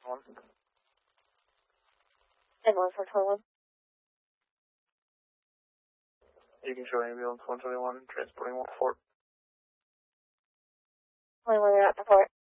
Ambulance 421. You can show ambulance 121 transporting 1 Fort. 21, they're out to Fort.